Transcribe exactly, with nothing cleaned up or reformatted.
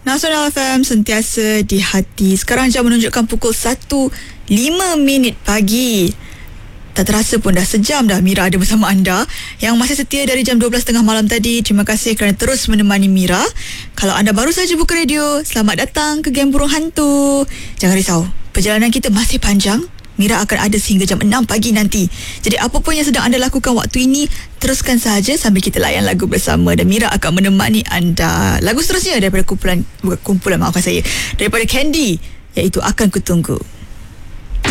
Nasional F M sentiasa di hati. Sekarang jam menunjukkan pukul satu lima minit pagi. Tak terasa pun dah sejam dah Mira ada bersama anda. Yang masih setia dari jam dua belas tiga puluh malam tadi, terima kasih kerana terus menemani Mira. Kalau anda baru saja buka radio, selamat datang ke Geng Burung Hantu. Jangan risau, perjalanan kita masih panjang. Mira akan ada sehingga jam enam pagi nanti. Jadi apa pun yang sedang anda lakukan waktu ini, teruskan sahaja sambil kita layan lagu bersama. Dan Mira akan menemani anda. Lagu seterusnya daripada kumpulan, bukan kumpulan, maafkan saya, daripada Candy, iaitu Akan Ku Tunggu.